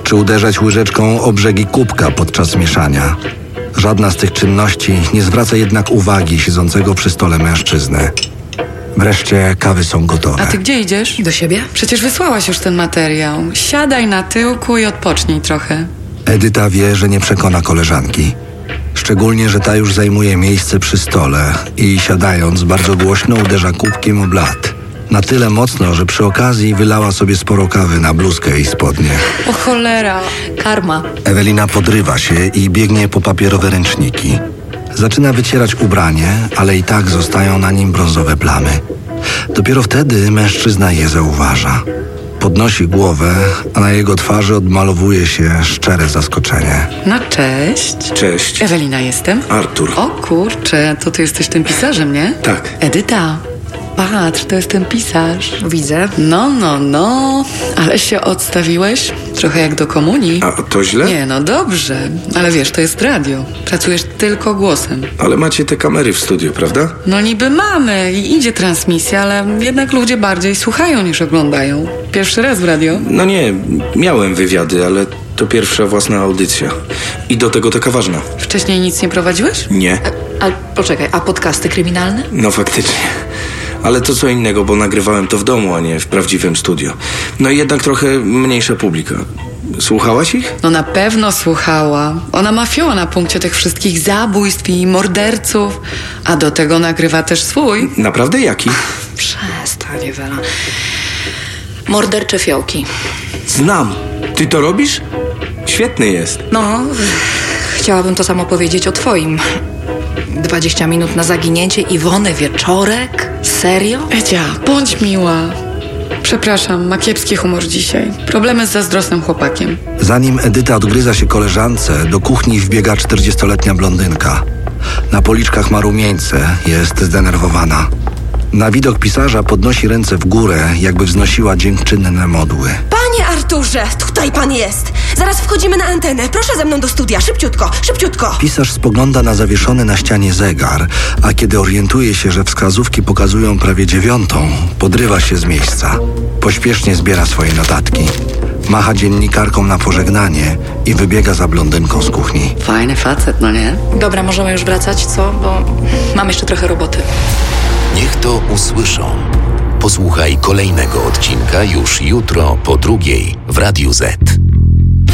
czy uderzać łyżeczką o brzegi kubka podczas mieszania. Żadna z tych czynności nie zwraca jednak uwagi siedzącego przy stole mężczyzny. Wreszcie kawy są gotowe. A ty gdzie idziesz? Do siebie? Przecież wysłałaś już ten materiał. Siadaj na tyłku i odpocznij trochę. Edyta wie, że nie przekona koleżanki. Szczególnie, że ta już zajmuje miejsce przy stole i siadając bardzo głośno uderza kubkiem o blat. Na tyle mocno, że przy okazji wylała sobie sporo kawy na bluzkę i spodnie. O cholera. Karma. Ewelina podrywa się i biegnie po papierowe ręczniki. Zaczyna wycierać ubranie, ale i tak zostają na nim brązowe plamy. Dopiero wtedy mężczyzna je zauważa. Podnosi głowę, a na jego twarzy odmalowuje się szczere zaskoczenie. No cześć. Cześć. Ewelina jestem. Artur. O kurczę, to ty jesteś tym pisarzem, nie? Tak. Edyta, patrz, to jest ten pisarz. Widzę. No, ale się odstawiłeś trochę jak do komunii. A to źle? Nie, no dobrze, ale wiesz, to jest radio. Pracujesz tylko głosem. Ale macie te kamery w studiu, prawda? No niby mamy i idzie transmisja, ale jednak ludzie bardziej słuchają niż oglądają. Pierwszy raz w radio. No nie, miałem wywiady, ale to pierwsza własna audycja. I do tego taka ważna. Wcześniej nic nie prowadziłeś? Nie. A poczekaj, a podcasty kryminalne? No faktycznie. Ale to co innego, bo nagrywałem to w domu, a nie w prawdziwym studio. No i jednak trochę mniejsza publika. Słuchałaś ich? No na pewno słuchała. Ona mafiała na punkcie tych wszystkich zabójstw i morderców. A do tego nagrywa też swój. Naprawdę jaki? Przestań, Ewela. Mordercze fiołki. Znam. Ty to robisz? Świetny jest. No, chciałabym to samo powiedzieć o twoim. 20 minut na zaginięcie Iwony Wieczorek? Serio? Edzia, bądź miła. Przepraszam, ma kiepski humor dzisiaj. Problemy z zazdrosnym chłopakiem. Zanim Edyta odgryza się koleżance, do kuchni wbiega 40-letnia blondynka. Na policzkach ma rumieńce, jest zdenerwowana. Na widok pisarza podnosi ręce w górę, jakby wznosiła dziękczynne modły. Panie Arturze, tutaj pan jest. Zaraz wchodzimy na antenę. Proszę ze mną do studia. Szybciutko, szybciutko. Pisarz spogląda na zawieszony na ścianie zegar, a kiedy orientuje się, że wskazówki pokazują prawie 9, podrywa się z miejsca. Pośpiesznie zbiera swoje notatki. Macha dziennikarką na pożegnanie i wybiega za blondynką z kuchni. Fajny facet, no nie? Dobra, możemy już wracać, co? Bo mam jeszcze trochę roboty. Niech to usłyszą. Posłuchaj kolejnego odcinka już jutro po 2:00 w Radiu Z.